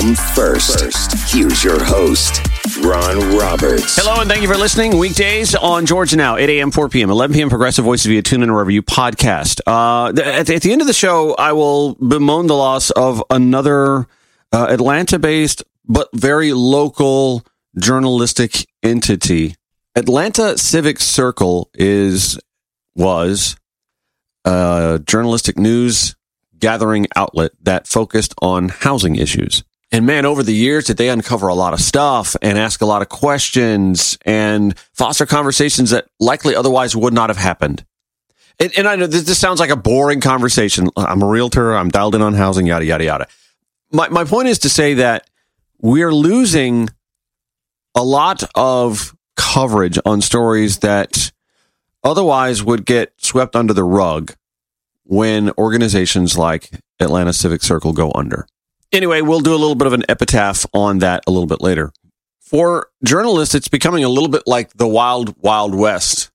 come first. Here's your host, Ron Roberts. Hello, and thank you for listening. Weekdays on Georgia Now, 8 a.m., 4 p.m., 11 p.m. Progressive Voices via TuneIn or wherever you podcast. At the end of the show, I will bemoan the loss of another Atlanta-based but very local journalistic entity. Atlanta Civic Circle was a journalistic news gathering outlet that focused on housing issues. And man, over the years, did they uncover a lot of stuff and ask a lot of questions and foster conversations that likely otherwise would not have happened. And I know this sounds like a boring conversation. I'm a realtor. I'm dialed in on housing, yada, yada, yada. My point is to say that we're losing a lot of coverage on stories that otherwise would get swept under the rug when organizations like Atlanta Civic Circle go under. Anyway, we'll do a little bit of an epitaph on that a little bit later. For journalists, it's becoming a little bit like the wild, wild west,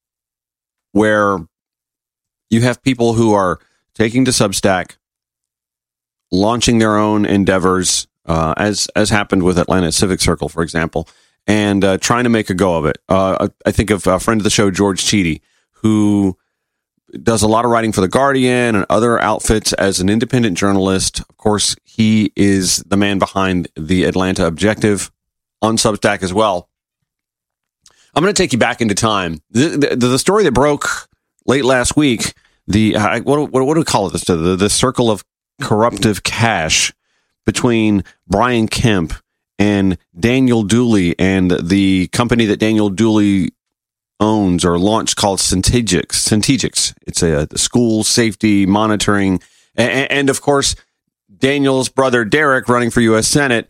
where you have people who are taking to Substack, launching their own endeavors, as happened with Atlanta Civic Circle, for example, and trying to make a go of it. I think of a friend of the show, George Cheedy, who does a lot of writing for The Guardian and other outfits as an independent journalist. Of course, he is the man behind the Atlanta Objective on Substack as well. I'm going to take you back into time. The story that broke late last week, what do we call it? The circle of corruptive cash between Brian Kemp and Daniel Dooley and the company that Daniel Dooley owns or launched called Centegix. It's a school safety monitoring. And of course, Daniel's brother, Derek, running for U.S. Senate.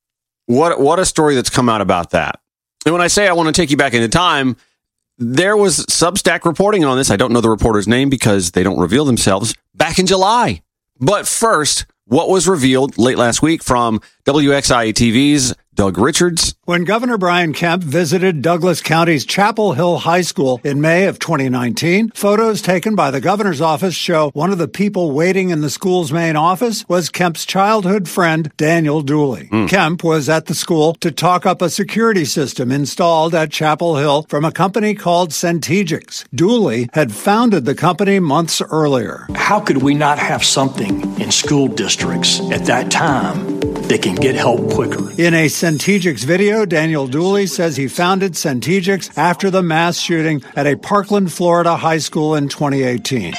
What a story that's come out about that. And when I say I want to take you back into time, there was Substack reporting on this. I don't know the reporter's name because they don't reveal themselves back in July. But first, what was revealed late last week from WXIE-TV's Doug Richards. When Governor Brian Kemp visited Douglas County's Chapel Hill High School in May of 2019, photos taken by the governor's office show one of the people waiting in the school's main office was Kemp's childhood friend, Daniel Dooley. Kemp was at the school to talk up a security system installed at Chapel Hill from a company called Centegix. Dooley had founded the company months earlier. How could we not have something in school districts at that time that can get help quicker? In a Centegix video, Daniel Dooley says he founded Centegix after the mass shooting at a Parkland, Florida high school in 2018.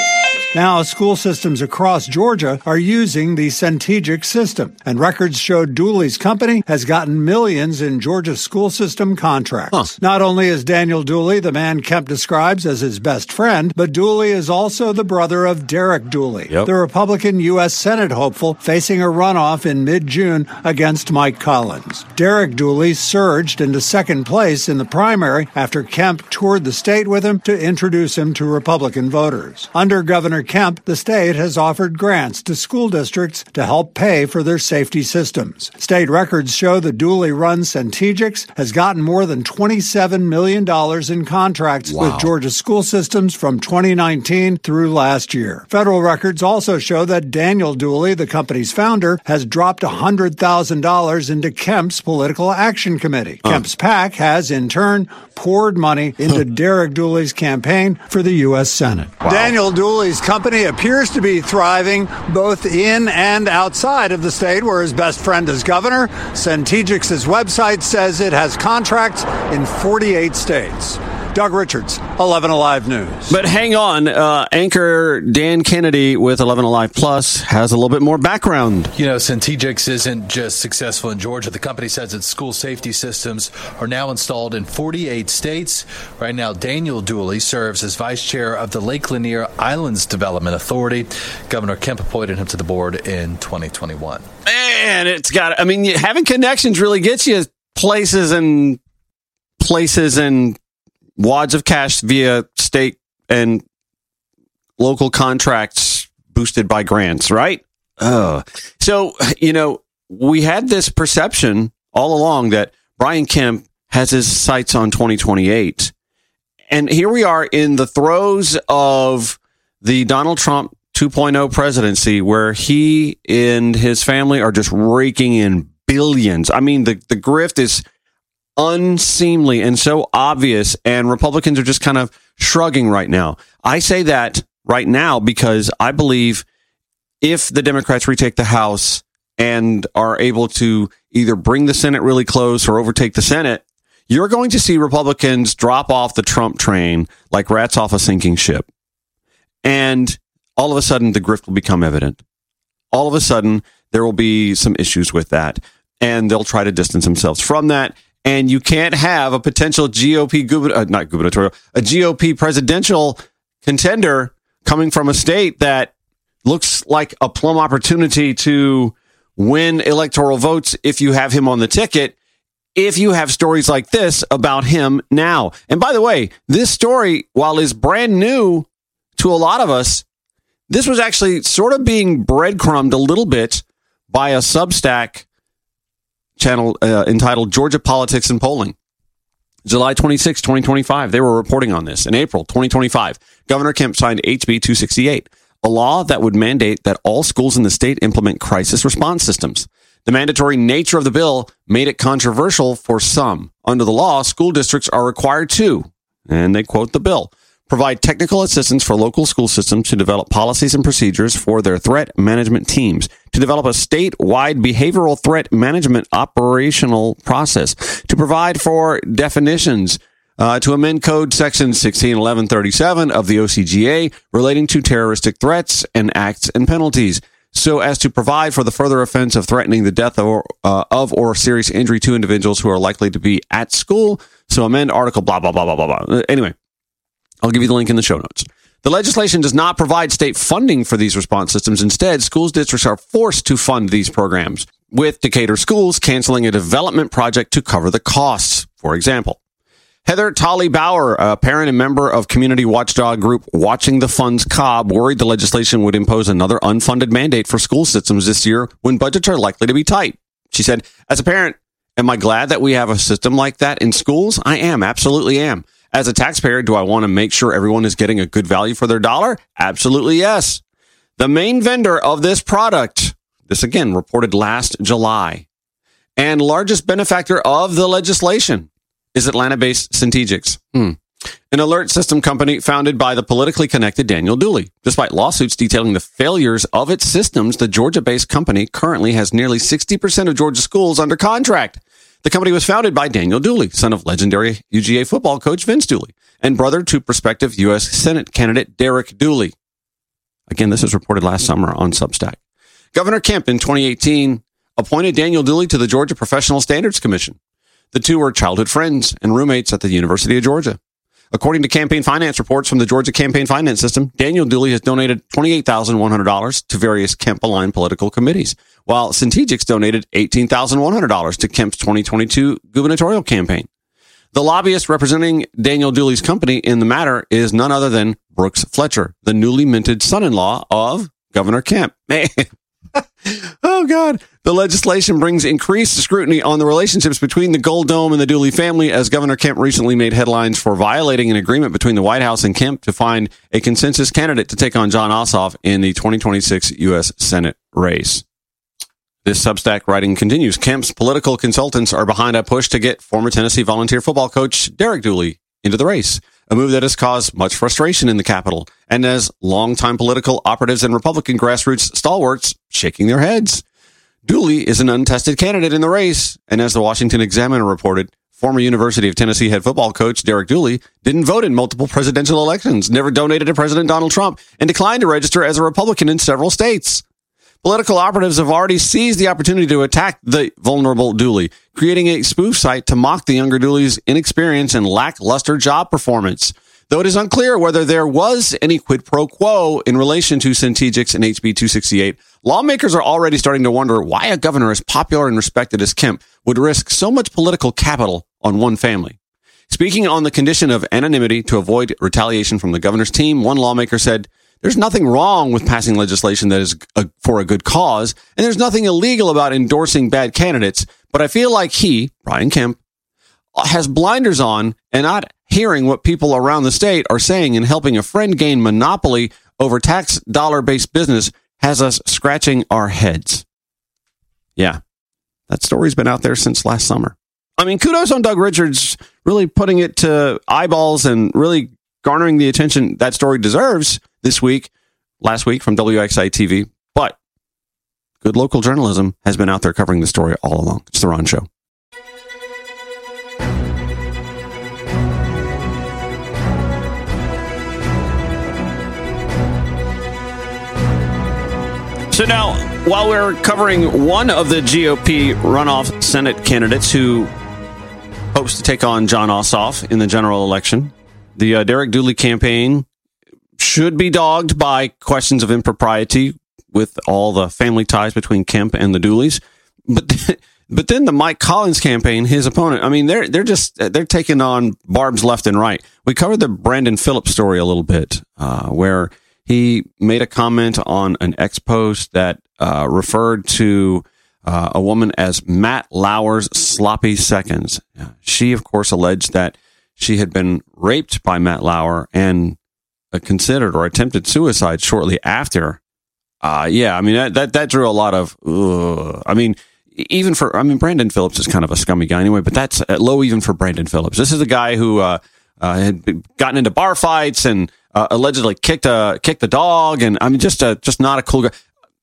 Now, school systems across Georgia are using the Centegix system, and records show Dooley's company has gotten millions in Georgia school system contracts. Not only is Daniel Dooley the man Kemp describes as his best friend, but Dooley is also the brother of Derek Dooley, the Republican U.S. Senate hopeful facing a runoff in mid-June against Mike Collins. Derek Dooley surged into second place in the primary after Kemp toured the state with him to introduce him to Republican voters. Under Governor Kemp, the state has offered grants to school districts to help pay for their safety systems. State records show the Dooley-run Centegix has gotten more than $27 million in contracts with Georgia school systems from 2019 through last year. Federal records also show that Daniel Dooley, the company's founder, has dropped $100,000 into Kemp's Political Action Committee. Kemp's PAC has, in turn, poured money into Derek Dooley's campaign for the U.S. Senate. Daniel Dooley's company appears to be thriving both in and outside of the state where his best friend is governor. Centegix's website says it has contracts in 48 states. Doug Richards, 11 Alive News. But hang on, anchor Dan Kennedy with 11 Alive Plus has a little bit more background. You know, Centegix isn't just successful in Georgia. The company says its school safety systems are now installed in 48 states. Right now, Daniel Dooley serves as vice chair of the Lake Lanier Islands Development Authority. Governor Kemp appointed him to the board in 2021. Man, having connections really gets you places and wads of cash via state and local contracts boosted by grants, right? So, we had this perception all along that Brian Kemp has his sights on 2028. And here we are in the throes of the Donald Trump 2.0 presidency where he and his family are just raking in billions. I mean, the grift is unseemly and so obvious, and Republicans are just kind of shrugging right now. I say that right now because I believe if the Democrats retake the House and are able to either bring the Senate really close or overtake the Senate, you're going to see Republicans drop off the Trump train like rats off a sinking ship. And all of a sudden, the grift will become evident. All of a sudden, there will be some issues with that, and they'll try to distance themselves from that. And you can't have a potential GOP a GOP presidential contender coming from a state that looks like a plum opportunity to win electoral votes if you have him on the ticket, if you have stories like this about him now. And by the way, this story, while is brand new to a lot of us, this was actually sort of being breadcrumbed a little bit by a Substack channel entitled Georgia Politics and Polling. July 26, 2025, they were reporting on this. In April 2025, Governor Kemp signed HB 268, a law that would mandate that all schools in the state implement crisis response systems. The mandatory nature of the bill made it controversial for some. Under the law, school districts are required to, and they quote the bill, provide technical assistance for local school systems to develop policies and procedures for their threat management teams, to develop a statewide behavioral threat management operational process, to provide for definitions, to amend Code Section 161137 of the OCGA relating to terroristic threats and acts and penalties, so as to provide for the further offense of threatening the death or serious injury to individuals who are likely to be at school. So amend Article blah, blah, blah, blah, blah, blah. Anyway, I'll give you the link in the show notes. The legislation does not provide state funding for these response systems. Instead, schools districts are forced to fund these programs, with Decatur Schools canceling a development project to cover the costs. For example, Heather Tolley Bauer, a parent and member of community watchdog group Watching the Funds Cobb, worried the legislation would impose another unfunded mandate for school systems this year when budgets are likely to be tight. She said, as a parent, am I glad that we have a system like that in schools? I am, absolutely am. As a taxpayer, do I want to make sure everyone is getting a good value for their dollar? Absolutely yes. The main vendor of this product, this again reported last July, and largest benefactor of the legislation is Atlanta-based Centegix, an alert system company founded by the politically connected Daniel Dooley. Despite lawsuits detailing the failures of its systems, the Georgia-based company currently has nearly 60% of Georgia schools under contract. The company was founded by Daniel Dooley, son of legendary UGA football coach Vince Dooley, and brother to prospective U.S. Senate candidate Derek Dooley. Again, this was reported last summer on Substack. Governor Kemp in 2018 appointed Daniel Dooley to the Georgia Professional Standards Commission. The two were childhood friends and roommates at the University of Georgia. According to campaign finance reports from the Georgia Campaign Finance System, Daniel Dooley has donated $28,100 to various Kemp-aligned political committees, while Centegix donated $18,100 to Kemp's 2022 gubernatorial campaign. The lobbyist representing Daniel Dooley's company in the matter is none other than Brooks Fletcher, the newly minted son-in-law of Governor Kemp. Oh, God. The legislation brings increased scrutiny on the relationships between the Gold Dome and the Dooley family, as Governor Kemp recently made headlines for violating an agreement between the White House and Kemp to find a consensus candidate to take on Jon Ossoff in the 2026 U.S. Senate race. This Substack writing continues. Kemp's political consultants are behind a push to get former Tennessee volunteer football coach Derek Dooley into the race, a move that has caused much frustration in the Capitol, and as longtime political operatives and Republican grassroots stalwarts shaking their heads. Dooley is an untested candidate in the race, and as the Washington Examiner reported, former University of Tennessee head football coach Derek Dooley didn't vote in multiple presidential elections, never donated to President Donald Trump, and declined to register as a Republican in several states. Political operatives have already seized the opportunity to attack the vulnerable Dooley, creating a spoof site to mock the younger Dooley's inexperience and lackluster job performance. Though it is unclear whether there was any quid pro quo in relation to Centegix and HB 268, lawmakers are already starting to wonder why a governor as popular and respected as Kemp would risk so much political capital on one family. Speaking on the condition of anonymity to avoid retaliation from the governor's team, one lawmaker said, "There's nothing wrong with passing legislation that is for a good cause, and there's nothing illegal about endorsing bad candidates, but I feel like he, Brian Kemp, has blinders on and not hearing what people around the state are saying and helping a friend gain monopoly over tax dollar-based business has us scratching our heads. Yeah, that story's been out there since last summer. I mean, kudos on Doug Richards really putting it to eyeballs and really garnering the attention that story deserves last week from WXI TV. But good local journalism has been out there covering the story all along. It's The Ron Show. So now, while we're covering one of the GOP runoff Senate candidates who hopes to take on Jon Ossoff in the general election, the Derek Dooley campaign should be dogged by questions of impropriety with all the family ties between Kemp and the Dooleys. But then the Mike Collins campaign, his opponent, I mean, they're taking on barbs left and right. We covered the Brandon Phillips story a little bit, where he made a comment on an X post that referred to a woman as Matt Lauer's sloppy seconds. She, of course, alleged that she had been raped by Matt Lauer and considered or attempted suicide shortly after. I mean, that drew a lot of, I mean, Brandon Phillips is kind of a scummy guy anyway, but that's low even for Brandon Phillips. This is a guy who had gotten into bar fights and allegedly kicked the dog, and I mean, just not a cool guy.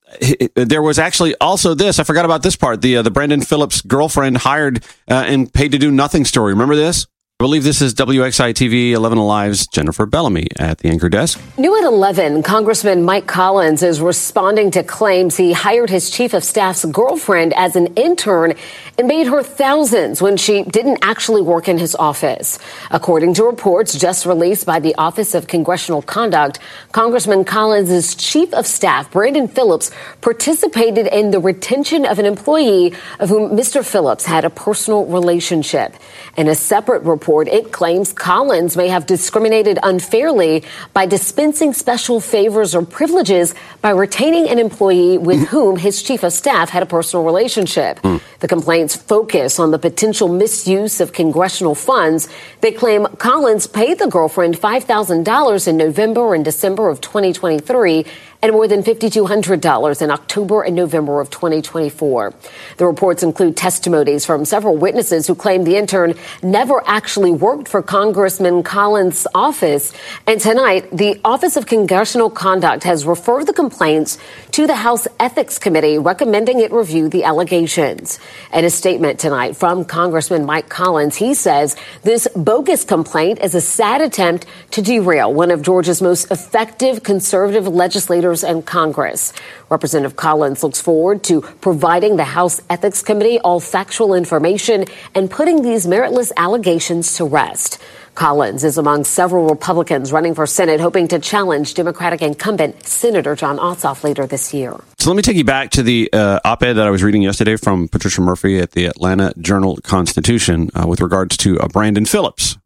There was actually also this. I forgot about this part. The Brandon Phillips girlfriend hired and paid to do nothing story. Remember this? I believe this is WXI TV 11 Alive's Jennifer Bellamy at the anchor desk. New at 11, Congressman Mike Collins is responding to claims he hired his chief of staff's girlfriend as an intern and paid her thousands when she didn't actually work in his office. According to reports just released by the Office of Congressional Conduct, Congressman Collins' chief of staff, Brandon Phillips, participated in the retention of an employee of whom Mr. Phillips had a personal relationship. In a separate report, it claims Collins may have discriminated unfairly by dispensing special favors or privileges by retaining an employee with whom his chief of staff had a personal relationship. The complaints focus on the potential misuse of congressional funds. They claim Collins paid the girlfriend $5,000 in November and December of 2023 and more than $5,200 in October and November of 2024. The reports include testimonies from several witnesses who claim the intern never actually worked for Congressman Collins' office. And tonight, the Office of Congressional Conduct has referred the complaints to the House Ethics Committee, recommending it review the allegations. In a statement tonight from Congressman Mike Collins, he says this bogus complaint is a sad attempt to derail one of Georgia's most effective conservative legislators and Congress. Representative Collins looks forward to providing the House Ethics Committee all factual information and putting these meritless allegations to rest. Collins is among several Republicans running for Senate, hoping to challenge Democratic incumbent Senator Jon Ossoff later this year. So let me take you back to the op-ed that I was reading yesterday from Patricia Murphy at the Atlanta Journal-Constitution with regards to Brandon Phillips.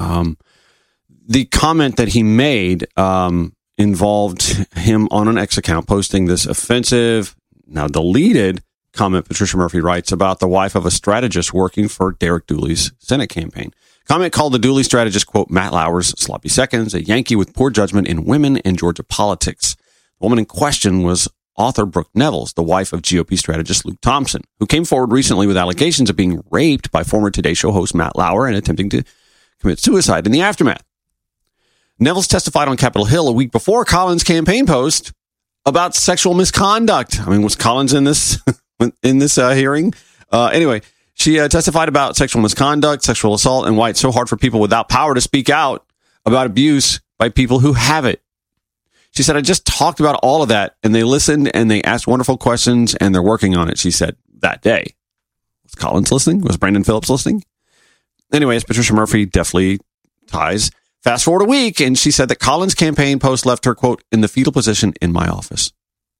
The comment that he made involved him on an X account posting this offensive, now deleted comment, Patricia Murphy writes, about the wife of a strategist working for Derek Dooley's Senate campaign. Comment called the Dooley strategist, quote, Matt Lauer's sloppy seconds, a Yankee with poor judgment in women and Georgia politics. The woman in question was author Brooke Nevels, the wife of GOP strategist Luke Thompson, who came forward recently with allegations of being raped by former Today Show host Matt Lauer and attempting to commit suicide in the aftermath. Nevels testified on Capitol Hill a week before Collins' campaign post about sexual misconduct. I mean, was Collins in this hearing? Anyway, she testified about sexual misconduct, sexual assault, and why it's so hard for people without power to speak out about abuse by people who have it. She said, I just talked about all of that, and they listened, and they asked wonderful questions, and they're working on it, she said, that day. Was Collins listening? Was Brandon Phillips listening? Anyway, as Patricia Murphy deftly ties, fast forward a week, and she said that Collins' campaign post left her, quote, in the fetal position in my office.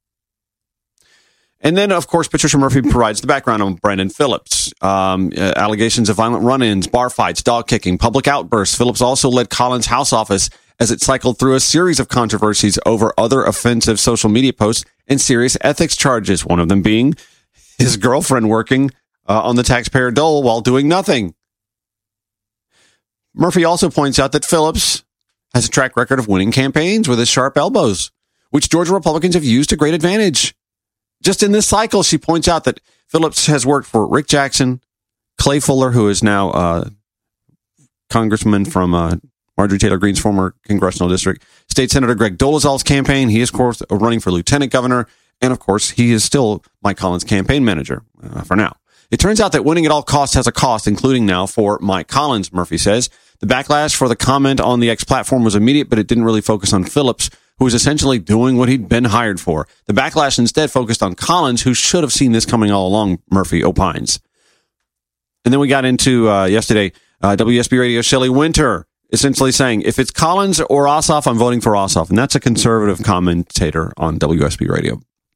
And then, of course, Patricia Murphy provides the background on Brandon Phillips. Allegations of violent run-ins, bar fights, dog kicking, public outbursts. Phillips also led Collins' house office as it cycled through a series of controversies over other offensive social media posts and serious ethics charges, one of them being his girlfriend working on the taxpayer dole while doing nothing. Murphy also points out that Phillips has a track record of winning campaigns with his sharp elbows. which Georgia Republicans have used to great advantage. Just in this cycle, she points out that Phillips has worked for Rick Jackson, Clay Fuller, who is now congressman from Marjorie Taylor Greene's former congressional district, State Senator Greg Dolezal's campaign. He is, of course, running for lieutenant governor. And, of course, he is still Mike Collins' campaign manager for now. It turns out that winning at all costs has a cost, including now for Mike Collins, Murphy says. The backlash for the comment on the X platform was immediate, but it didn't really focus on Phillips, who was essentially doing what he'd been hired for. The backlash instead focused on Collins, who should have seen this coming all along, Murphy opines. And then we got into yesterday, WSB Radio Shelley Winter essentially saying, if it's Collins or Ossoff, I'm voting for Ossoff. And that's a conservative commentator on WSB Radio.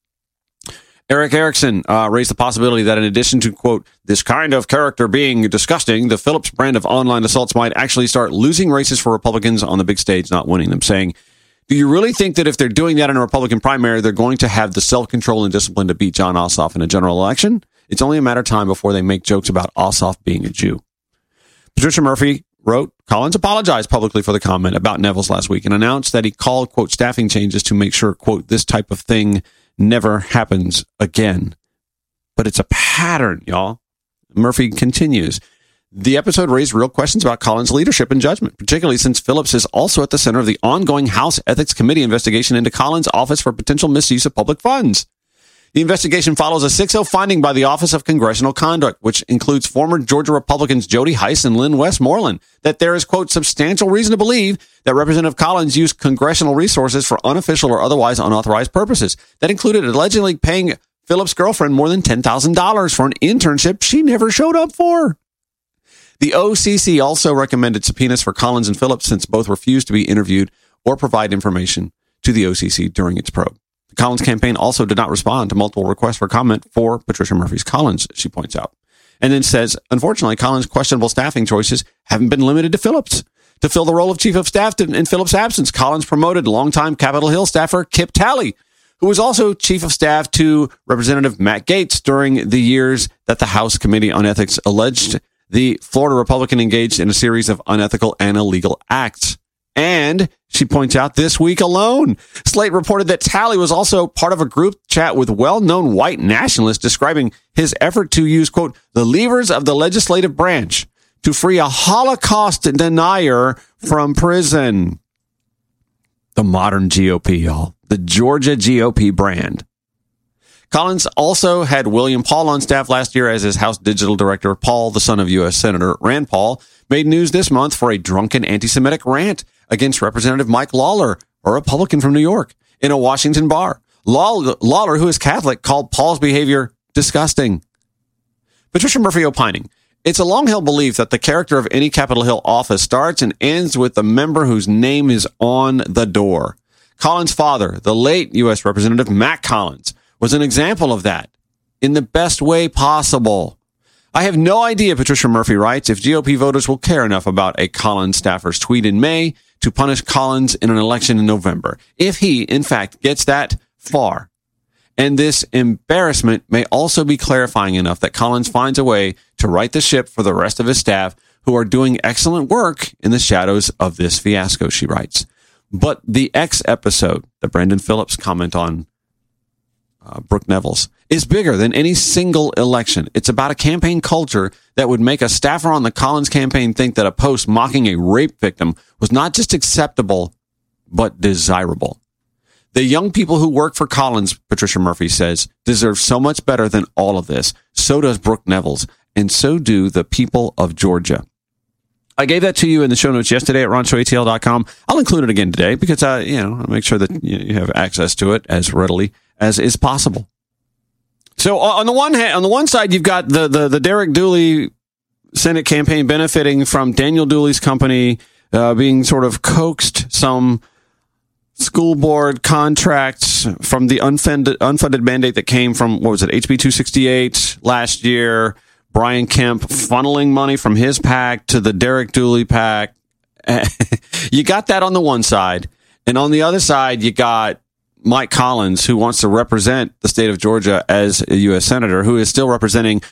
Eric Erickson raised the possibility that in addition to, quote, this kind of character being disgusting, the Phillips brand of online assaults might actually start losing races for Republicans on the big stage, not winning them, saying, do you really think that if they're doing that in a Republican primary, they're going to have the self-control and discipline to beat John Ossoff in a general election? It's only a matter of time before they make jokes about Ossoff being a Jew. Patricia Murphy wrote, Collins apologized publicly for the comment about Neville's last week and announced that he called, quote, staffing changes to make sure, quote, this type of thing never happens again. But it's a pattern, y'all. Murphy continues. The episode raised real questions about Collins' leadership and judgment, particularly since Phillips is also at the center of the ongoing House Ethics Committee investigation into Collins' office for potential misuse of public funds. The investigation follows a 6-0 finding by the Office of Congressional Conduct, which includes former Georgia Republicans Jody Hice and Lynn Westmoreland, that there is, quote, substantial reason to believe that Representative Collins used congressional resources for unofficial or otherwise unauthorized purposes. That included allegedly paying Phillips' girlfriend more than $10,000 for an internship she never showed up for. The OCC also recommended subpoenas for Collins and Phillips since both refused to be interviewed or provide information to the OCC during its probe. The Collins campaign also did not respond to multiple requests for comment for Patricia Murphy's Collins, she points out. And then says, unfortunately, Collins' questionable staffing choices haven't been limited to Phillips. To fill the role of chief of staff in Phillips' absence, Collins promoted longtime Capitol Hill staffer Kip Talley, who was also chief of staff to Representative Matt Gaetz during the years that the House Committee on Ethics alleged the Florida Republican engaged in a series of unethical and illegal acts. And she points out this week alone, Slate reported that Talley was also part of a group chat with well-known white nationalists describing his effort to use, quote, the levers of the legislative branch to free a Holocaust denier from prison. The modern GOP, y'all. The Georgia GOP brand. Collins also had William Paul on staff last year as his House Digital Director. Paul, the son of U.S. Senator Rand Paul, made news this month for a drunken anti-Semitic rant against Representative Mike Lawler, a Republican from New York, in a Washington bar. Lawler, who is Catholic, called Paul's behavior disgusting. Patricia Murphy opining, it's a long-held belief that the character of any Capitol Hill office starts and ends with the member whose name is on the door. Collins' father, the late U.S. Representative Matt Collins, was an example of that in the best way possible. I have no idea, Patricia Murphy writes, if GOP voters will care enough about a Collins staffer's tweet in May to punish Collins in an election in November, if he, in fact, gets that far. And this embarrassment may also be clarifying enough that Collins finds a way to right the ship for the rest of his staff who are doing excellent work in the shadows of this fiasco, she writes. But the X episode, the Brandon Phillips comment on Brooke Neville's, is bigger than any single election. It's about a campaign culture that would make a staffer on the Collins campaign think that a post mocking a rape victim was not just acceptable, but desirable. The young people who work for Collins, Patricia Murphy says, deserve so much better than all of this. So does Brooke Neville's, and so do the people of Georgia. I gave that to you in the show notes yesterday at RonShowATL.com. I'll include it again today because, I'll make sure that you have access to it as readily as is possible. So on the one side, you've got the Derek Dooley Senate campaign benefiting from Daniel Dooley's company being sort of coaxed some school board contracts from the unfunded mandate that came from, HB 268 last year. Brian Kemp funneling money from his PAC to the Derek Dooley PAC. You got that on the one side. And on the other side, you got Mike Collins, who wants to represent the state of Georgia as a U.S. Senator, who is still representing